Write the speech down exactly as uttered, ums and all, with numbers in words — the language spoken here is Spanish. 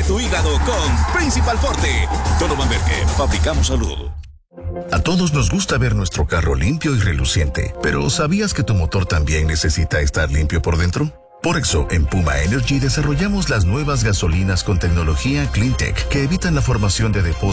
tu hígado con Principal Forte. Donovan Berger, fabricamos salud. A todos nos gusta ver nuestro carro limpio y reluciente, pero ¿sabías que tu motor también necesita estar limpio por dentro? Por eso, en Puma Energy desarrollamos las nuevas gasolinas con tecnología CleanTech que evitan la formación de depósitos